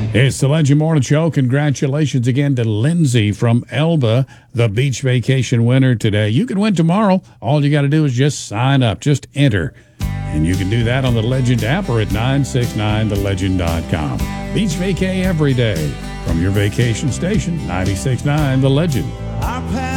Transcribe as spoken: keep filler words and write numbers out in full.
It's the Legend Morning Show. Congratulations again to Lindsay from Elba, the beach vacation winner today. You can win tomorrow. All you got to do is just sign up, just enter. And you can do that on the Legend app or at nine six nine the legend dot com. Beach vacay every day from your vacation station, ninety-six point nine The Legend. Our